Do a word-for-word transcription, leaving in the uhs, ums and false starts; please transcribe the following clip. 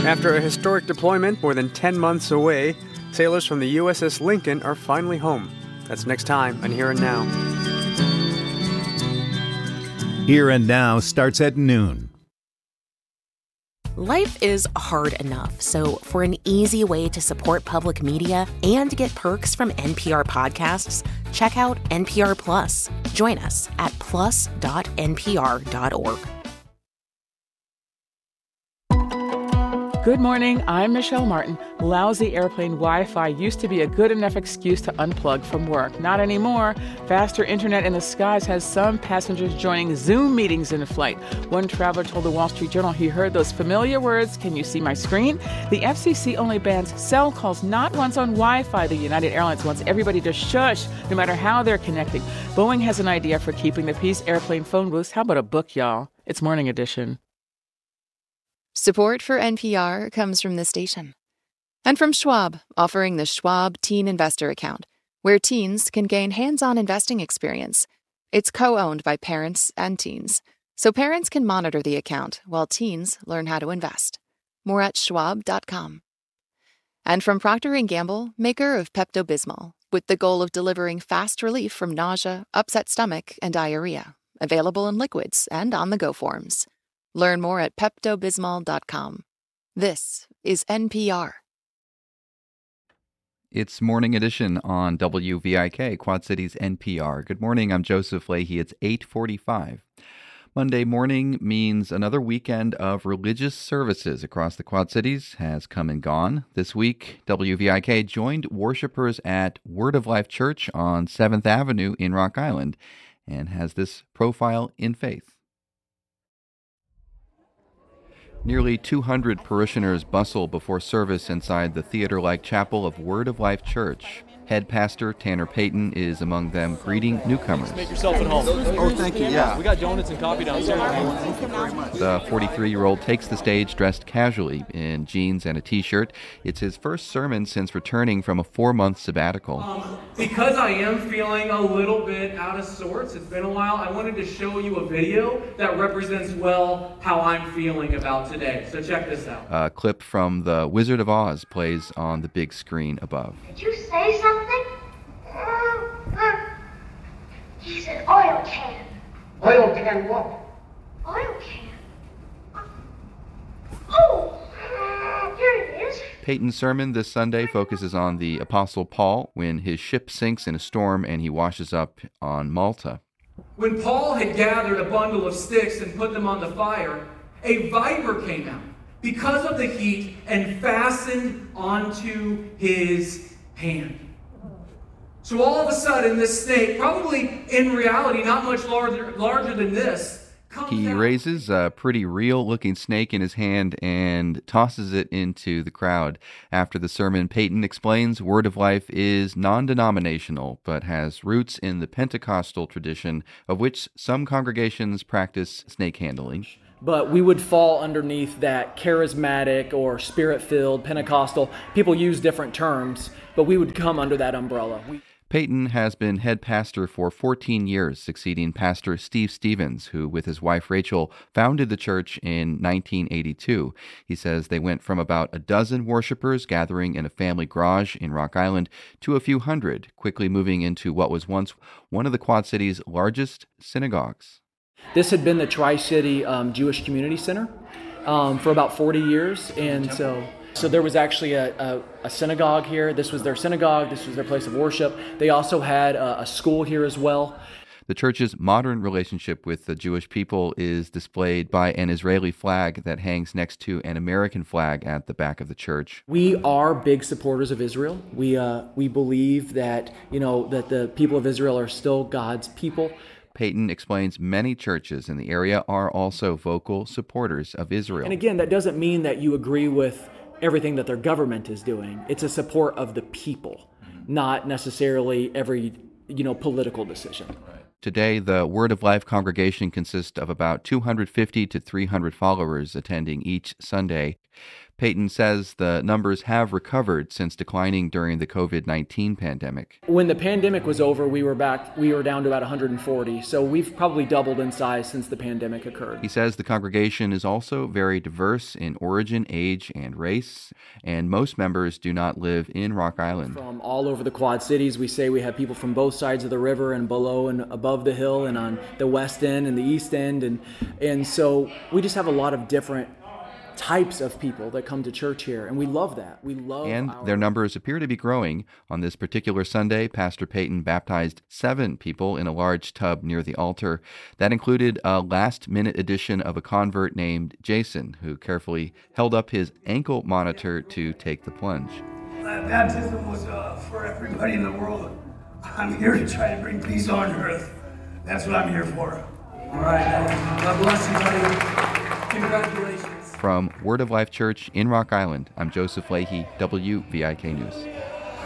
After a historic deployment more than ten months away, sailors from the U S S Lincoln are finally home. That's next time on Here and Now. Here and Now starts at noon. Life is hard enough, so for an easy way to support public media and get perks from N P R podcasts, check out N P R Plus. Join us at plus dot n p r dot org. Good morning, I'm Michelle Martin. Lousy airplane Wi-Fi used to be a good enough excuse to unplug from work. Not anymore. Faster internet in the skies has some passengers joining Zoom meetings in flight. One traveler told the Wall Street Journal he heard those familiar words, "Can you see my screen?" The F C C only bans cell calls, not ones on Wi-Fi. The United Airlines wants everybody to shush, no matter how they're connecting. Boeing has an idea for keeping the peace. Airplane phone booths. How about a book, y'all? It's Morning Edition. Support for N P R comes from this station. And from Schwab, offering the Schwab Teen Investor Account, where teens can gain hands-on investing experience. It's co-owned by parents and teens, so parents can monitor the account while teens learn how to invest. More at schwab dot com. And from Procter and Gamble, maker of Pepto-Bismol, with the goal of delivering fast relief from nausea, upset stomach, and diarrhea. Available in liquids and on-the-go forms. Learn more at pepto bismol dot com. This is N P R. It's Morning Edition on W V I K, Quad Cities N P R. Good morning, I'm Joseph Leahy. It's eight forty-five. Monday morning means another weekend of religious services across the Quad Cities has come and gone. This week, W V I K joined worshipers at Word of Life Church on seventh Avenue in Rock Island and has this profile in faith. Nearly two hundred parishioners bustle before service inside the theater-like chapel of Word of Life Church. Head pastor Tanner Payton is among them, greeting newcomers. Make yourself at home. Oh, thank you. Yeah. We got donuts and coffee downstairs. Thank you very much. The forty-three-year-old takes the stage dressed casually in jeans and a t-shirt. It's his first sermon since returning from a four-month sabbatical. Um, because I am feeling a little bit out of sorts, it's been a while, I wanted to show you a video that represents well how I'm feeling about today. So check this out. A clip from The Wizard of Oz plays on the big screen above. Did you say something? He said oil can. Oil can what? Oil can? Oh, here it is. Payton's sermon this Sunday focuses on the Apostle Paul when his ship sinks in a storm and he washes up on Malta. When Paul had gathered a bundle of sticks and put them on the fire, a viper came out because of the heat and fastened onto his hand. So all of a sudden, this snake, probably in reality not much larger, larger than this, comes He out. raises a pretty real-looking snake in his hand and tosses it into the crowd. After the sermon, Payton explains Word of Life is non-denominational, but has roots in the Pentecostal tradition, of which some congregations practice snake handling. But we would fall underneath that charismatic or spirit-filled, Pentecostal. People use different terms, but we would come under that umbrella. We- Payton has been head pastor for fourteen years, succeeding Pastor Steve Stevens, who, with his wife Rachel, founded the church in nineteen eighty-two. He says they went from about a dozen worshipers gathering in a family garage in Rock Island to a few hundred, quickly moving into what was once one of the Quad Cities' largest synagogues. This had been the Tri-City um, Jewish Community Center um, for about forty years, and so... So there was actually a, a, a synagogue here. This was their synagogue. This was their place of worship. They also had a, a school here as well. The church's modern relationship with the Jewish people is displayed by an Israeli flag that hangs next to an American flag at the back of the church. We are big supporters of Israel. We uh, we believe that, you know, that the people of Israel are still God's people. Payton explains many churches in the area are also vocal supporters of Israel. And again, that doesn't mean that you agree with everything that their government is doing. It's a support of the people, not necessarily every, you know, political decision. Today, the Word of Life congregation consists of about two hundred fifty to three hundred followers attending each Sunday. Peyton says the numbers have recovered since declining during the covid nineteen pandemic. When the pandemic was over, we were back, we were down to about one hundred forty. So we've probably doubled in size since the pandemic occurred. He says the congregation is also very diverse in origin, age, and race, and most members do not live in Rock Island. From all over the Quad Cities, we say we have people from both sides of the river and below and above the hill and on the west end and the east end. And, and so we just have a lot of different types of people that come to church here, and we love that. We love And our... their numbers appear to be growing. On this particular Sunday, Pastor Peyton baptized seven people in a large tub near the altar. That included a last-minute addition of a convert named Jason, who carefully held up his ankle monitor to take the plunge. That baptism was uh, for everybody in the world. I'm here to try to bring peace on earth. That's what I'm here for. All right, God bless you, buddy. Congratulations. From Word of Life Church in Rock Island, I'm Joseph Leahy, W V I K News.